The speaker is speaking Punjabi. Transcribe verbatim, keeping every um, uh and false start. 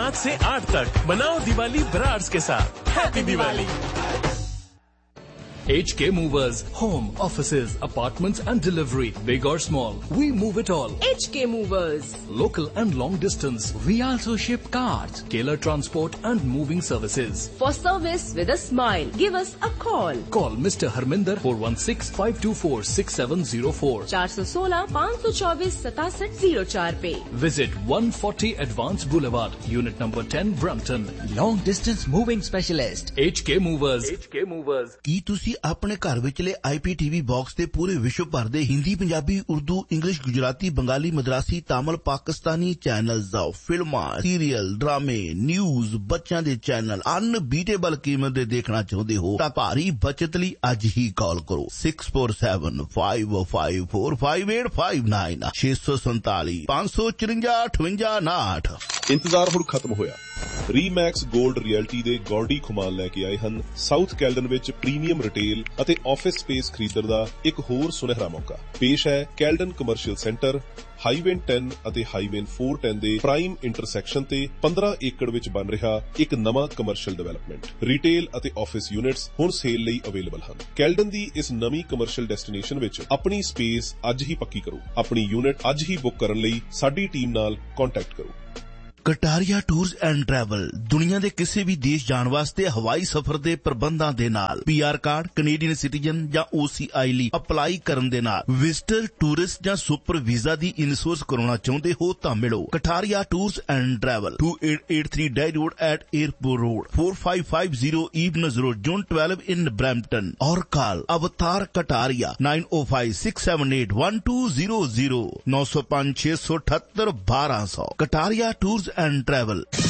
सात से आठ तक मनाओ दिवाली ब्रार्स के साथ। Happy Diwali. H K Movers, home, offices, apartments and delivery, big or small, we move it all. H K Movers. Local and long distance, we also ship cars, Kailer Transport and moving services. For service with a smile, give us a call. Call Mister Harminder four one six, five two four, six seven zero four. four one six, five two four, seven seven zero four पे. Visit one forty Advance Boulevard, Unit number ten, Brampton. Long distance moving specialist. H K Movers. H K Movers. ਕੀ ਤੁਸੀਂ ਆਪਣੇ ਘਰ ਵਿਚਲੇ ਆਈ ਪੀ ਟੀ ਵੀ ਬਾਕਸ ਤੇ ਪੂਰੇ ਵਿਸ਼ਵ ਭਰ ਦੇ ਹਿੰਦੀ, ਪੰਜਾਬੀ, ਉਰਦੂ, ਇੰਗਲਿਸ਼, ਗੁਜਰਾਤੀ, ਬੰਗਾਲੀ, ਮਦਰਾਸੀ, ਤਾਮਿਲ, ਪਾਕਿਸਤਾਨੀ ਚੈਨਲਸ, ਫਿਲਮਾਂ, ਸੀਰੀਅਲ, ਡਰਾਮੇ, ਨਿਊਜ਼, ਬੱਚਿਆਂ ਦੇ ਚੈਨਲ ਅਨਬੀਟੇਬਲ ਕੀਮਤ ਦੇ ਦੇਖਣਾ ਚਾਹੁੰਦੇ ਹੋ ਤਾਂ ਭਾਰੀ ਬਚਤ ਲਈ ਅੱਜ ਹੀ ਕਾਲ ਕਰੋ six four seven, five five four, five eight five nine six four seven, five four four, eight eight nine eight। ਇੰਤਜ਼ਾਰ ਹੁਣ ਖਤਮ ਹੋਇਆ। ਰੀਮੈਕਸ ਗੋਲਡ ਰਿਐਲਟੀ ਦੇ ਗੌਡੀ ਖੁਮਾਨ ਲੈ ਕੇ ਆਏ ਹਨ ਸਾਊਥ ਕੈਲਡਨ ਵਿੱਚ ਪ੍ਰੀਮੀਅਮ ਰਿਟੇਲ ਅਤੇ ਆਫਿਸ ਸਪੇਸ ਖਰੀਦਣ ਦਾ ਇੱਕ ਹੋਰ ਸੁਨਹਿਰਾ ਮੌਕਾ। ਪੇਸ਼ ਹੈ Caledon commercial centre, highway ten ਅਤੇ ਹਾਈਵੇ four ten ਦੇ ਪ੍ਰਾਈਮ ਇੰਟਰਸੈਕਸ਼ਨ ਤੇ fifteen ਏਕੜ ਵਿੱਚ ਬਣ ਰਿਹਾ ਇੱਕ ਨਵਾਂ ਕਮਰਸ਼ੀਅਲ ਡਿਵੈਲਪਮੈਂਟ। ਰਿਟੇਲ ਅਤੇ ਆਫਿਸ ਯੂਨਿਟਸ ਹੁਣ ਸੇਲ ਲਈ ਅਵੇਲੇਬਲ ਹਨ। ਕੈਲਡਨ ਦੀ ਇਸ ਨਵੀਂ ਕਮਰਸ਼ੀਅਲ ਡੈਸਟੀਨੇਸ਼ਨ ਵਿੱਚ ਆਪਣੀ ਸਪੇਸ ਅੱਜ ਹੀ ਪੱਕੀ ਕਰੋ। ਆਪਣੀ ਯੂਨਿਟ ਅੱਜ ਹੀ ਬੁੱਕ ਕਰਨ ਲਈ ਸਾਡੀ ਟੀਮ ਨਾਲ ਕੰਟੈਕਟ ਕਰੋ। ਕਟਾਰੀਆ ਟੂਰਸ ਐਂਡ ਟਰੈਵਲ ਦੁਨੀਆ ਦੇ ਕਿਸੇ ਵੀ ਦੇਸ਼ ਜਾਣ ਵਾਸਤੇ ਹਵਾਈ ਸਫ਼ਰ ਦੇ ਪ੍ਰਬੰਧਾਂ ਦੇ ਨਾਲ P R card, Canadian citizen ਜਾਂ ਓ ਸੀ ਆਈ ਲਈ ਅਪਲਾਈ ਕਰਨ ਦੇ ਨਾਲ ਵਿਜ਼ਟਰ, ਟੂਰਿਸਟ ਜਾਂ ਸੁਪਰ ਵੀਜ਼ਾ ਦੀ ਇੰਸ਼ੋਰੈਂਸ ਕਰਾਉਣਾ ਚਾਹੁੰਦੇ ਹੋ ਤਾਂ ਮਿਲੋ Kataria tours and travel two eight eight three Day Road at Airport Road, four five five zero Eveners Road, Zone twelve in Brampton, और कॉल अवतार Kataria nine oh five, six seven eight, one two zero zero nine oh five, six six eight eight, one two zero zero। Kataria tours and travel।